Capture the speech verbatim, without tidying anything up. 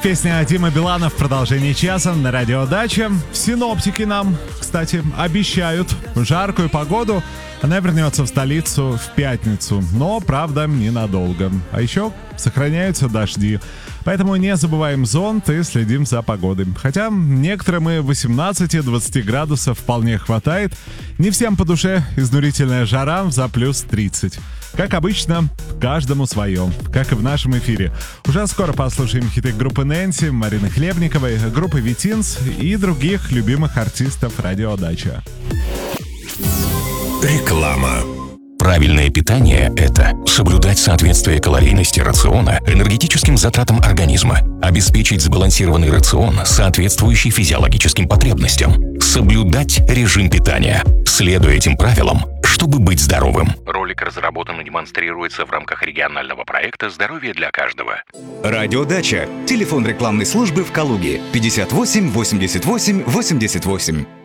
Песня Дима Билана в продолжении часа на радио Дача. Синоптики нам, кстати, обещают жаркую погоду. Она вернется в столицу в пятницу, но, правда, ненадолго. А еще сохраняются дожди. Поэтому не забываем зонт и следим за погодой. Хотя некоторым и восемнадцати-двадцати градусов вполне хватает. Не всем по душе изнурительная жара за плюс тридцать. Как обычно, каждому свое, как и в нашем эфире. Уже скоро послушаем хиты группы Нэнси, Марины Хлебниковой, группы Витинс и других любимых артистов радио Дача. Реклама. Правильное питание – это соблюдать соответствие калорийности рациона энергетическим затратам организма, обеспечить сбалансированный рацион, соответствующий физиологическим потребностям, соблюдать режим питания, следуя этим правилам, чтобы быть здоровым. Ролик разработан и демонстрируется в рамках регионального проекта «Здоровье для каждого». Радио Дача. Телефон рекламной службы в Калуге пятьдесят восемь восемьдесят восемь восемьдесят восемь.